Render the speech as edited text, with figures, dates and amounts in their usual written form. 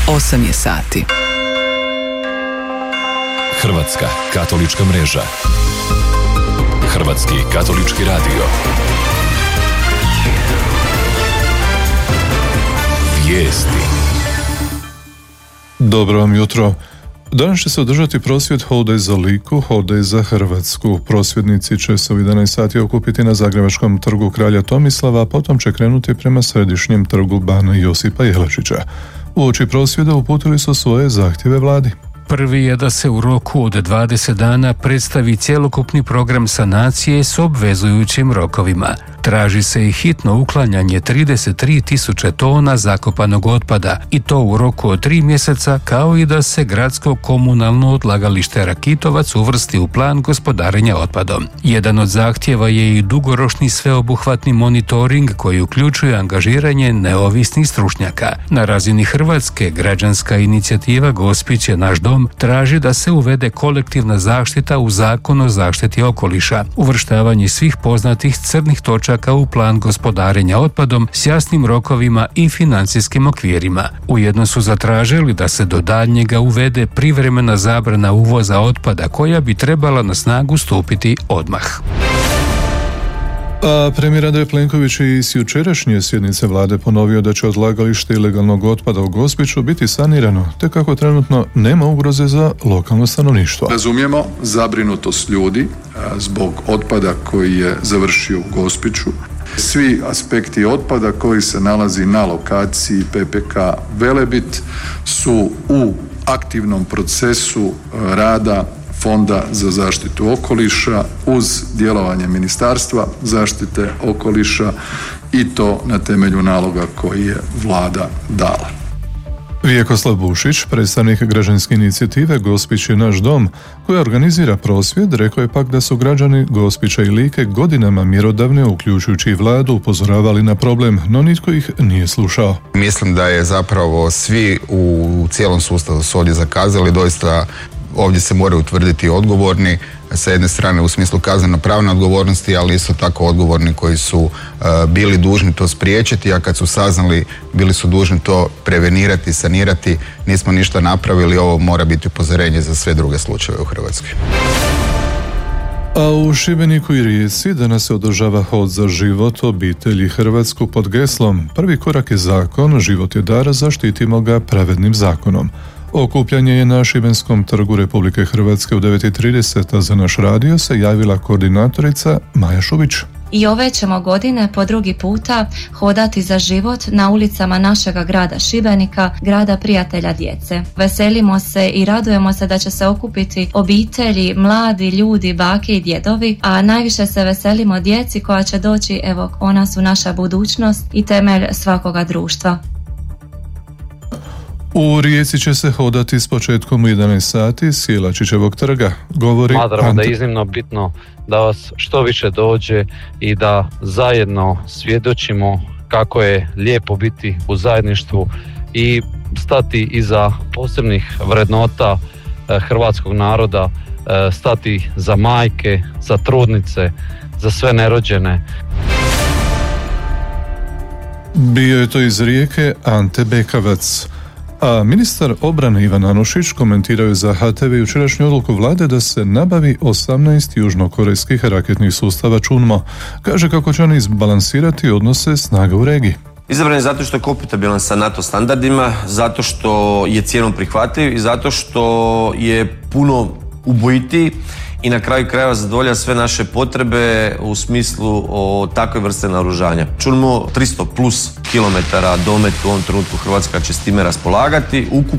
8 je sati. Hrvatska katolička mreža. Hrvatski katolički radio. Vijesti. Dobro vam jutro. Danas će se održati prosvjed Hodaj za Liku, Hodaj za Hrvatsku. Prosvjednici će se u 11 sati okupiti na Zagrebačkom trgu Kralja Tomislava, a potom će krenuti prema središnjem trgu Bana Josipa Jelačića. Uoči prosvjeda uputili su svoje zahtjeve vladi. Prvi je da se u roku od 20 dana predstavi cjelokupni program sanacije s obvezujućim rokovima. Traži se i hitno uklanjanje 33.000 tona zakopanog otpada i to u roku od 3 mjeseca, kao i da se gradsko komunalno odlagalište Rakitovac uvrsti u plan gospodarenja otpadom. Jedan od zahtjeva je i dugoročni sveobuhvatni monitoring koji uključuje angažiranje neovisnih stručnjaka. Na razini Hrvatske građanska inicijativa Gospić je naš dom traži da se uvede kolektivna zaštita u Zakon o zaštiti okoliša, uvrštavanje svih poznatih crnih točaka u plan gospodarenja otpadom s jasnim rokovima i financijskim okvirima. Ujedno su zatražili da se do daljnjega uvede privremena zabrana uvoza otpada koja bi trebala na snagu stupiti odmah. A premijer Andrej Plenković je iz jučerašnje sjednice vlade ponovio da će odlagalište ilegalnog otpada u Gospiću biti sanirano, te kako trenutno nema ugroze za lokalno stanovništvo. Razumijemo zabrinutost ljudi zbog otpada koji je završio u Gospiću. Svi aspekti otpada koji se nalazi na lokaciji PPK Velebit su u aktivnom procesu rada Fonda za zaštitu okoliša uz djelovanje Ministarstva zaštite okoliša i to na temelju naloga koji je vlada dala. Vjekoslav Bušić, predstavnik građanske inicijative Gospić je naš dom, koja organizira prosvjed, rekao je pak da su građani Gospića i Like godinama mjerodavne, uključujući i vladu, upozoravali na problem, no nitko ih nije slušao. Mislim da je zapravo svi u cijelom sustavu su ovdje zakazali, doista ovdje se moraju utvrditi odgovorni, sa jedne strane u smislu kazneno-pravne odgovornosti, ali isto tako odgovorni koji su bili dužni to spriječiti, a kad su saznali bili su dužni to prevenirati, sanirati. Nismo ništa napravili, ovo mora biti upozorenje za sve druge slučajeve u Hrvatskoj. A u Šibeniku i Rijeci danas se održava Hod za život, obitelji Hrvatsku pod geslom Prvi korak je zakon, život je dar, zaštitimo ga pravednim zakonom. Okupljanje je na Šibenskom trgu Republike Hrvatske u 9:30, a za naš radio se javila koordinatorica Maja Šubić. I ove ćemo godine po drugi puta hodati za život na ulicama našega grada Šibenika, grada prijatelja djece. Veselimo se i radujemo se da će se okupiti obitelji, mladi ljudi, bake i djedovi, a najviše se veselimo djeci koja će doći, evo, ona su naša budućnost i temelj svakoga društva. U Rijeci će se hodati s početkom u 11 sati s Jelačićevog trga, govori Smatramo da je iznimno bitno da vas što više dođe i da zajedno svjedočimo kako je lijepo biti u zajedništvu i stati iza posebnih vrednota hrvatskog naroda, stati za majke, za trudnice, za sve nerođene. Bio je to iz Rijeke Ante Bekavac. A ministar obrane Ivan Anušić komentirao je za HTV jučerašnju odluku vlade da se nabavi 18 južnokorejskih raketnih sustava Chunmo. Kaže kako će oni izbalansirati odnose snaga u regiji. Izabran je zato što je kompatibilan sa NATO standardima, zato što je cijenom prihvatljiv i zato što je puno ubojitiji i na kraju krajeva zadovoljava sve naše potrebe u smislu o takve vrste naoružanja. Chunmo 300 plus kilometara domet u ovom trenutku Hrvatska će s time raspolagati.